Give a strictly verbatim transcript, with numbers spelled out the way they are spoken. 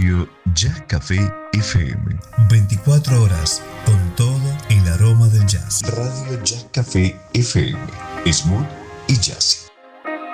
Radio Jazz Café F M. veinticuatro horas con todo el aroma del jazz. Radio Jazz Café F M. Smooth y jazz.